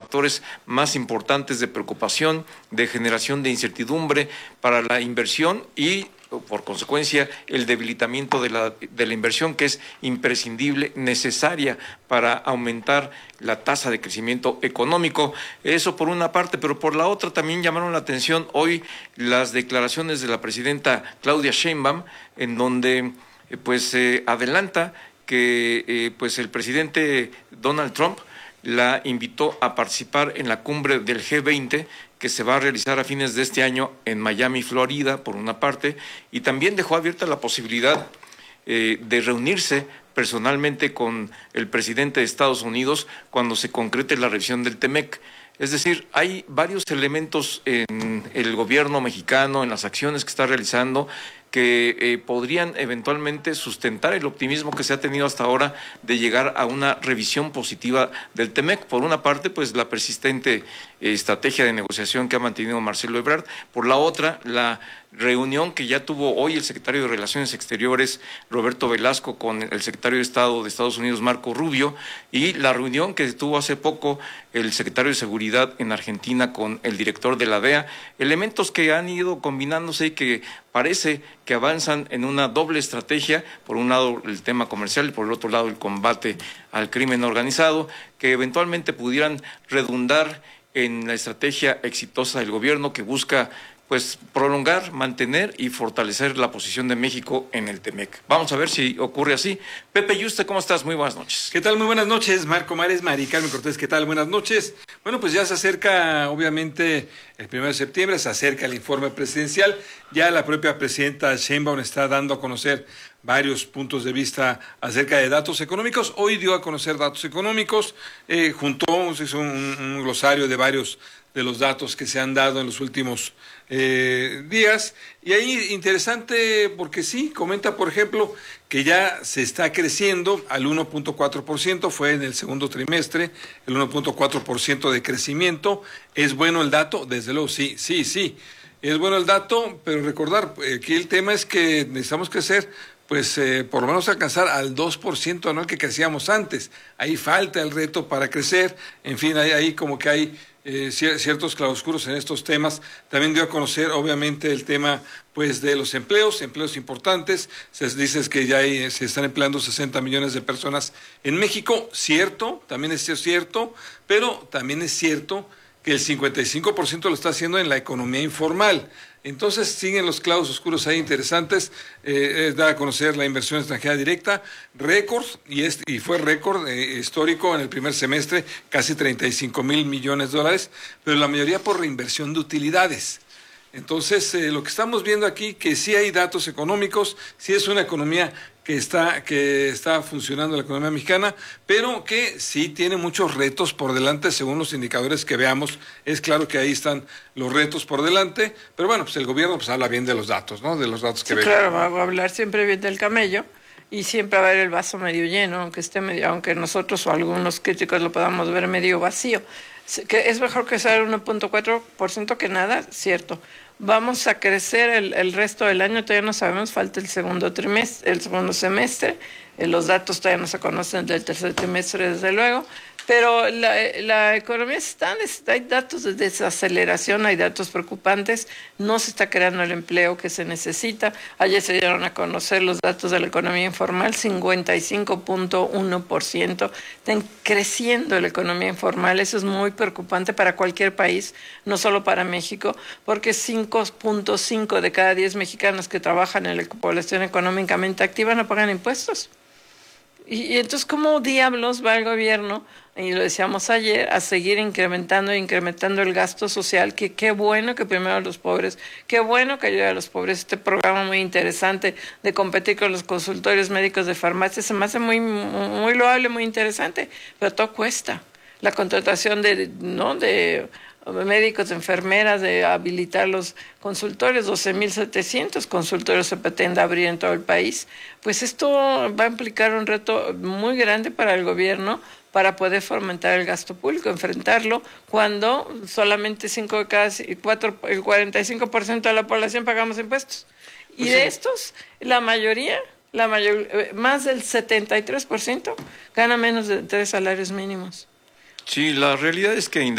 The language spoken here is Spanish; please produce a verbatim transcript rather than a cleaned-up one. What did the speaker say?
factores más importantes de preocupación, de generación de incertidumbre para la inversión y, por consecuencia, el debilitamiento de la, de la inversión, que es imprescindible, necesaria para aumentar la tasa de crecimiento económico. Eso por una parte, pero por la otra también llamaron la atención hoy las declaraciones de la presidenta Claudia Sheinbaum, en donde eh, pues eh, adelanta que eh, pues el presidente Donald Trump la invitó a participar en la cumbre del G veinte, que se va a realizar a fines de este año en Miami, Florida, por una parte, y también dejó abierta la posibilidad eh, de reunirse personalmente con el presidente de Estados Unidos cuando se concrete la revisión del TEMEC. Es decir, hay varios elementos en el gobierno mexicano, en las acciones que está realizando, que eh, podrían eventualmente sustentar el optimismo que se ha tenido hasta ahora de llegar a una revisión positiva del TEMEC. Por una parte, pues la persistente eh, estrategia de negociación que ha mantenido Marcelo Ebrard. Por la otra, la reunión que ya tuvo hoy el secretario de Relaciones Exteriores, Roberto Velasco, con el secretario de Estado de Estados Unidos, Marco Rubio, y la reunión que tuvo hace poco el secretario de Seguridad en Argentina con el director de la D E A. Elementos que han ido combinándose y que parece que avanzan en una doble estrategia, por un lado el tema comercial y por el otro lado el combate al crimen organizado, que eventualmente pudieran redundar en la estrategia exitosa del gobierno que busca pues prolongar, mantener y fortalecer la posición de México en el TEMEC. Vamos a ver si ocurre así. Pepe Yuste, ¿cómo estás? Muy buenas noches. ¿Qué tal? Muy buenas noches, Marco Mares, Mari Carmen Cortés, ¿qué tal? Buenas noches. Bueno, pues ya se acerca, obviamente, el primero de septiembre, se acerca el informe presidencial. Ya la propia presidenta Sheinbaum está dando a conocer varios puntos de vista acerca de datos económicos. Hoy dio a conocer datos económicos, eh, juntó, hizo un, un glosario de varios de los datos que se han dado en los últimos eh, días. Y ahí interesante porque sí, comenta por ejemplo que ya se está creciendo al uno punto cuatro por ciento, fue en el segundo trimestre, el uno punto cuatro por ciento de crecimiento. ¿Es bueno el dato? Desde luego, sí, sí, sí. Es bueno el dato, pero recordar, aquí el tema es que necesitamos crecer, pues eh, por lo menos alcanzar al dos por ciento anual que crecíamos antes. Ahí falta el reto para crecer, en fin, ahí, ahí como que hay eh, ciertos claroscuros en estos temas. También dio a conocer, obviamente, el tema pues de los empleos, empleos importantes. Se dice que ya hay, se están empleando sesenta millones de personas en México, cierto, también es cierto, pero también es cierto que el cincuenta y cinco por ciento lo está haciendo en la economía informal. Entonces siguen los clavos oscuros ahí interesantes. Eh, da a conocer la inversión extranjera directa, récord, y, es, y fue récord eh, histórico en el primer semestre, casi treinta y cinco mil millones de dólares, pero la mayoría por reinversión de utilidades. Entonces, eh, lo que estamos viendo aquí, que sí hay datos económicos, sí es una economía que está, que está funcionando la economía mexicana, pero que sí tiene muchos retos por delante según los indicadores que veamos. Es claro que ahí están los retos por delante, pero bueno, pues el gobierno pues habla bien de los datos, ¿no? De los datos que sí, ve. Claro, va a hablar siempre bien del camello y siempre va a ver el vaso medio lleno, aunque esté medio, aunque nosotros o algunos críticos lo podamos ver medio vacío. Que es mejor que sea el uno punto cuatro por ciento que nada, cierto. Vamos a crecer el, el resto del año, todavía no sabemos, falta el segundo trimestre, el segundo semestre, eh, los datos todavía no se conocen del tercer trimestre, desde luego, pero la, la economía está, hay datos de desaceleración, hay datos preocupantes, no se está creando el empleo que se necesita. Ayer se dieron a conocer los datos de la economía informal, cincuenta y cinco punto uno por ciento, están creciendo la economía informal. Eso es muy preocupante para cualquier país, no solo para México, porque cinco punto cinco de cada diez mexicanos que trabajan en la población económicamente activa no pagan impuestos. Y, y entonces, ¿cómo diablos va el gobierno, y lo decíamos ayer, a seguir incrementando e incrementando el gasto social? Que qué bueno que primero a los pobres, qué bueno que ayude a los pobres. Este programa muy interesante de competir con los consultorios médicos de farmacia se me hace muy, muy loable, muy interesante, pero todo cuesta. La contratación de, ¿no?, de médicos, de enfermeras, de habilitar los consultorios, doce mil setecientos consultorios se pretende abrir en todo el país. Pues esto va a implicar un reto muy grande para el gobierno para poder fomentar el gasto público, enfrentarlo cuando solamente cinco de cada cuatro, el cuarenta y cinco por ciento de la población pagamos impuestos. Y pues de sí. estos, la mayoría, la mayor, más del setenta y tres por ciento gana menos de tres salarios mínimos. Sí, la realidad es que